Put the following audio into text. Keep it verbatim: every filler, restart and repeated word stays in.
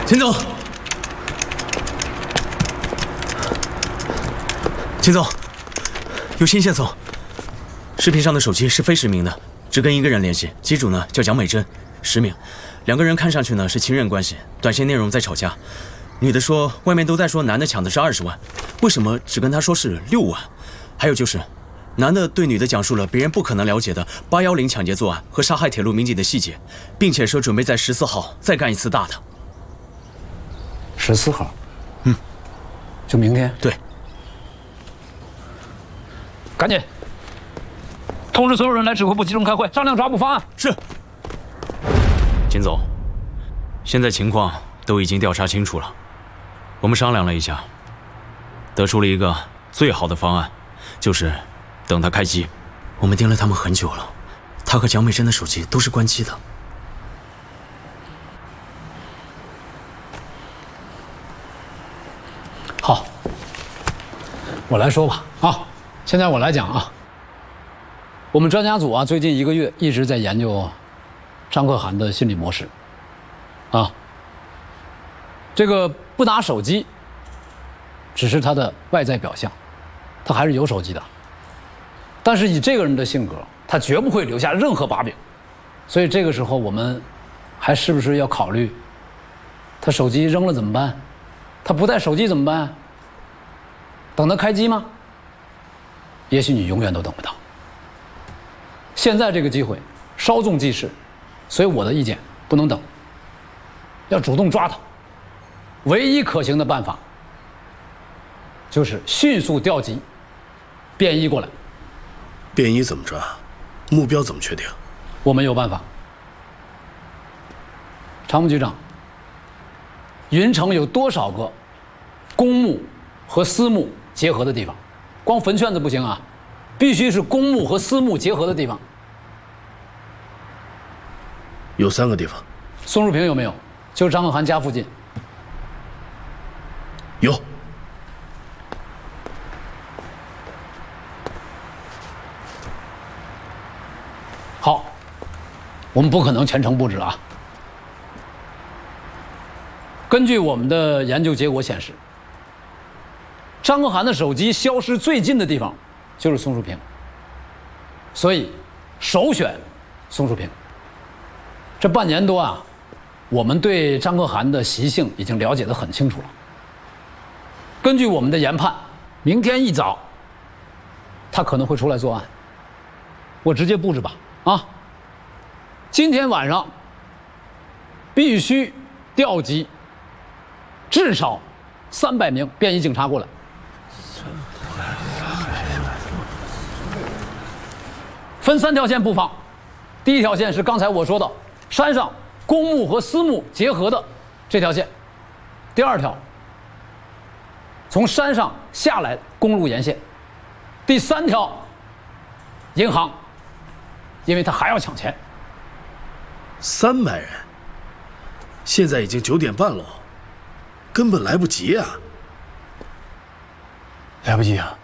秦总，秦总，有新线索。视频上的手机是非实名的，只跟一个人联系，机主呢叫蒋美珍，实名。两个人看上去呢是情人关系，短信内容在吵架。女的说外面都在说男的抢的是二十万，为什么只跟她说是六万？还有就是，男的对女的讲述了别人不可能了解的八幺零抢劫作案和杀害铁路民警的细节，并且说准备在十四号再干一次大的。 十四号， 嗯， 就明天。 对， 赶紧通知所有人来指挥部集中开会，商量抓捕方案。 是。秦总，现在情况都已经调查清楚了，我们商量了一下，得出了一个最好的方案，就是等他开机。我们盯了他们很久了，他和蒋美珍的手机都是关机的。 好，我来说吧。啊，现在我来讲啊。我们专家组啊，最近一个月一直在研究张可涵的心理模式。啊，这个不拿手机，只是他的外在表象，他还是有手机的。但是以这个人的性格，他绝不会留下任何把柄。所以这个时候，我们还是不是要考虑，他手机扔了怎么办？他不带手机怎么办？等他开机吗？也许你永远都等不到。现在这个机会稍纵即逝，所以我的意见不能等，要主动抓他。唯一可行的办法就是迅速调集便衣过来。 便衣怎么抓？目标怎么确定？ 我们有办法。常务局长，云城有多少个公墓和私墓结合的地方？光坟圈子不行啊，必须是公墓和私墓结合的地方。 有三个地方。 宋树平有没有？就是张可涵家附近。 有。 好，我们不可能全程布置啊。根据我们的研究结果显示，张可涵的手机消失最近的地方就是宋树平，所以首选宋树平。这半年多啊，我们对张可涵的习性已经了解得很清楚了。根据我们的研判，明天一早他可能会出来作案。我直接布置吧，啊！今天晚上必须调集至少三百名便衣警察过来。分三条线布防，第一条线是刚才我说的山上公墓和私墓结合的这条线，第二条从山上下来公路沿线，第三条银行，因为他还要抢钱。 三百人，现在已经九点半了，根本来不及啊！ 来不及啊！